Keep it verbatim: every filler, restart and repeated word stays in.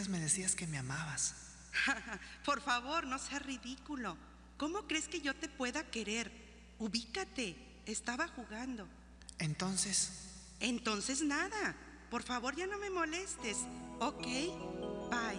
días me decías que me amabas. Por favor, no seas ridículo. ¿Cómo crees que yo te pueda querer? Ubícate, estaba jugando. Entonces... Entonces nada. Por favor, ya no me molestes. Ok, bye.